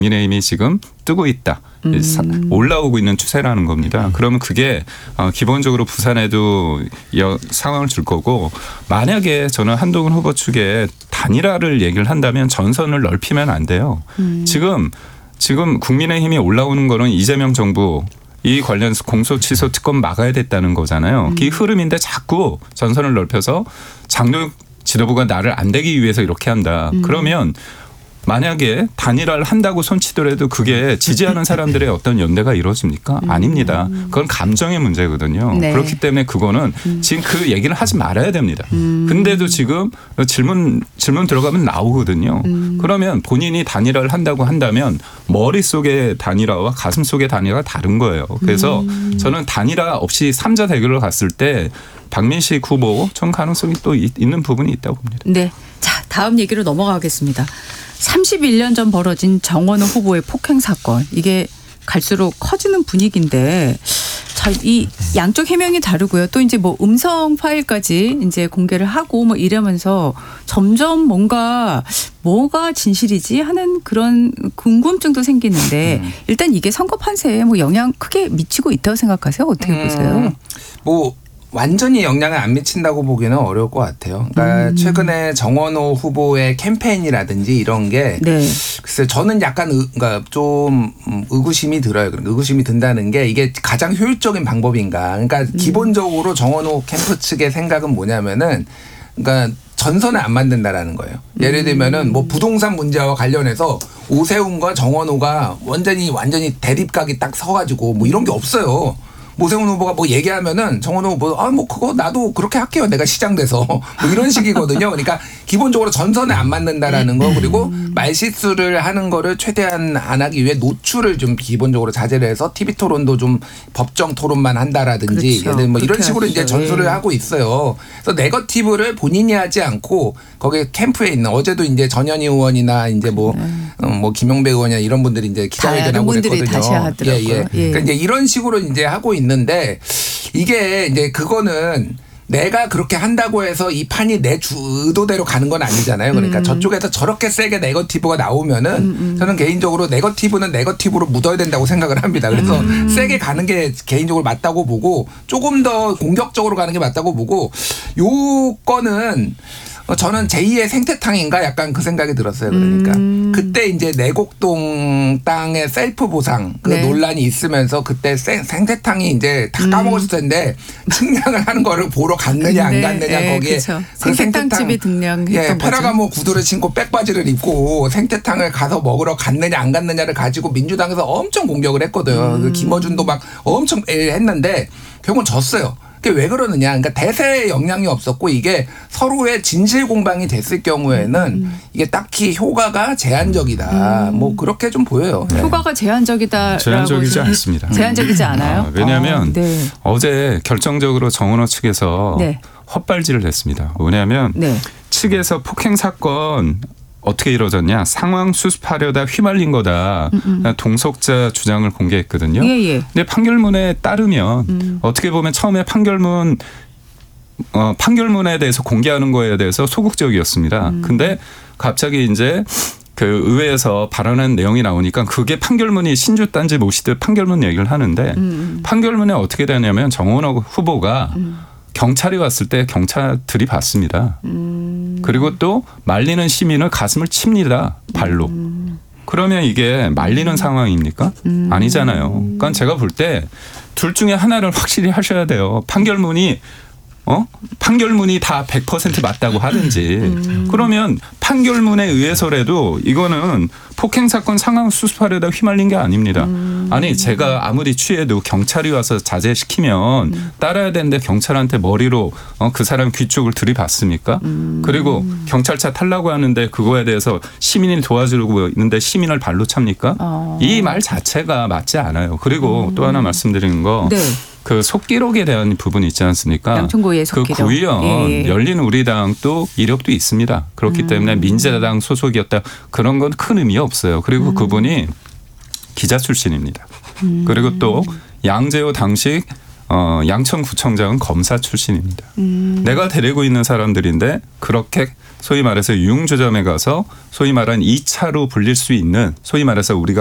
국민의힘이 지금 뜨고 있다. 올라오고 있는 추세라는 겁니다. 그러면 그게 기본적으로 부산에도 상황을 줄 거고 만약에 저는 한동훈 후보 측에 단일화를 얘기를 한다면 전선을 넓히면 안 돼요. 지금 국민의힘이 올라오는 거는 이재명 정부 이 관련해서 공소 취소 특검 막아야 됐다는 거잖아요. 그 흐름인데 자꾸 전선을 넓혀서 장동혁 지도부가 나를 안 되기 위해서 이렇게 한다. 그러면 만약에 단일화를 한다고 손치더라도 그게 지지하는 사람들의 어떤 연대가 이루어집니까? 아닙니다. 그건 감정의 문제거든요. 네. 그렇기 때문에 그거는 지금 그 얘기를 하지 말아야 됩니다. 근데도 지금 질문 들어가면 나오거든요. 그러면 본인이 단일화를 한다고 한다면 머릿속의 단일화와 가슴속의 단일화가 다른 거예요. 그래서 저는 단일화 없이 3자 대결을 갔을 때 박민식 후보 전 가능성이 또 있는 부분이 있다고 봅니다. 네. 자, 다음 얘기로 넘어가겠습니다. 31년 전 벌어진 정원호 후보의 폭행 사건. 이게 갈수록 커지는 분위기인데 자, 이 양쪽 해명이 다르고요. 또 이제 뭐 음성 파일까지 이제 공개를 하고 뭐 이러면서 점점 뭐가 진실이지 하는 그런 궁금증도 생기는데 일단 이게 선거 판세에 뭐 영향 크게 미치고 있다고 생각하세요? 어떻게 보세요? 뭐 완전히 영향을 안 미친다고 보기는 어려울 것 같아요. 그러니까 최근에 정원호 후보의 캠페인이라든지 이런 게 네. 글쎄 저는 약간 그러니까 좀 의구심이 들어요. 의구심이 든다는 게 이게 가장 효율적인 방법인가. 그러니까 기본적으로 정원호 캠프 측의 생각은 뭐냐면은 그러니까 전선을 안 만든다라는 거예요. 예를 들면은 뭐 부동산 문제와 관련해서 오세훈과 정원호가 완전히 대립각이 딱 서가지고 뭐 이런 게 없어요. 오세훈 후보가 뭐 얘기하면은 정원호 후보 뭐 그거 나도 그렇게 할게요. 내가 시장 돼서 뭐 이런 식이거든요. 그러니까 기본적으로 전선을 안 맞는다라는 거 그리고 말실수를 하는 거를 최대한 안 하기 위해 노출을 좀 기본적으로 자제를 해서 TV 토론도 좀 법정 토론만 한다라든지 그렇죠. 뭐 이런 식으로 하시죠. 이제 전술을 하고 있어요. 그래서 네거티브를 본인이 하지 않고 거기 캠프에 있는 어제도 이제 전현희 의원이나 이제 뭐 김용배 의원이나 이런 분들이 이제 기자회견하고 그랬거든요. 다시 하더라고요. 예. 그러니까 이제 이런 식으로 이제 하고 있는데 이게 이제 그거는 내가 그렇게 한다고 해서 이 판이 내 의도대로 가는 건 아니잖아요. 그러니까 저쪽에서 저렇게 세게 네거티브가 나오면은 저는 개인적으로 네거티브는 네거티브로 묻어야 된다고 생각을 합니다. 그래서 세게 가는 게 개인적으로 맞다고 보고 조금 더 공격적으로 가는 게 맞다고 보고 요 건은 저는 제2의 생태탕인가 약간 그 생각이 들었어요. 그러니까 그때 이제 내곡동 땅의 셀프 보상 그 네. 논란이 있으면서 그때 생태탕이 이제 다 까먹었을 텐데 측량을 하는 거를 보러 갔느냐 안 갔느냐 거기에 그렇죠. 그 생태탕집이 등량했던 거죠. 페라가모 구두를 신고 백바지를 입고 생태탕을 가서 먹으러 갔느냐 안 갔느냐를 가지고 민주당에서 엄청 공격을 했거든요. 그 김어준도 막 엄청 했는데 결국은 졌어요. 그게 왜 그러느냐. 그러니까 대세에 영향이 없었고 이게 서로의 진실 공방이 됐을 경우에는 이게 딱히 효과가 제한적이다. 뭐 그렇게 좀 보여요. 네. 효과가 제한적이다. 제한적이지 않습니다. 제한적이지 않아요? 왜냐하면 네. 어제 결정적으로 정원호 측에서 네. 헛발질을 했습니다. 뭐냐면 네. 측에서 폭행 사건 어떻게 이루어졌냐. 상황 수습하려다 휘말린 거다. 동석자 주장을 공개했거든요. 예. 근데 판결문에 따르면 어떻게 보면 처음에 판결문에 대해서 공개하는 거에 대해서 소극적이었습니다. 근데 갑자기 이제 그 의회에서 발언한 내용이 나오니까 그게 판결문이 신주단지 모시듯 판결문 얘기를 하는데 판결문에 어떻게 되냐면 정원호 후보가 경찰이 왔을 때 경찰들이 봤습니다. 그리고 또 말리는 시민을 가슴을 칩니다. 발로. 그러면 이게 말리는 상황입니까? 아니잖아요. 그러니까 제가 볼 때 둘 중에 하나를 확실히 하셔야 돼요. 판결문이 다 100% 맞다고 하든지 그러면 판결문에 의해서라도 이거는 폭행 사건 상황 수습하려다 휘말린 게 아닙니다. 아니 제가 아무리 취해도 경찰이 와서 자제시키면 따라야 되는데 경찰한테 머리로 그 사람 귀 쪽을 들이받습니까? 그리고 경찰차 타려고 하는데 그거에 대해서 시민이 도와주려고 있는데 시민을 발로 찹니까? 이 말 자체가 맞지 않아요. 그리고 또 하나 말씀드리는 거. 네. 그 속기록에 대한 부분이 있지 않습니까? 양천구의 속기록. 그 구의원 열린 우리당도 이력도 있습니다. 그렇기 때문에 민주당 소속이었다. 그런 건 큰 의미 없어요. 그리고 그분이 기자 출신입니다. 그리고 또 양재호 당시 양천구청장은 검사 출신입니다. 내가 데리고 있는 사람들인데 그렇게 소위 말해서 유흥주점에 가서 소위 말하는 2차로 불릴 수 있는 소위 말해서 우리가